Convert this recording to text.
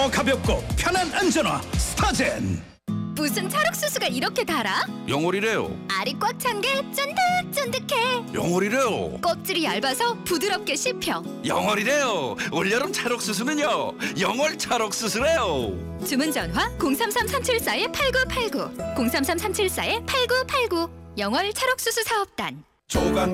더 가볍고 편한 안전화 스타젠. 무슨 찰옥수수가 이렇게 달아? 영월이래요. 알이 꽉 찬 게 쫀득쫀득해. 영월이래요. 껍질이 얇아서 부드럽게 씹혀. 영월이래요. 올여름 찰옥수수는요. 영월 찰옥수수래요. 주문 전화 033-374-8989 033-374-8989 영월 찰옥수수 사업단. 조각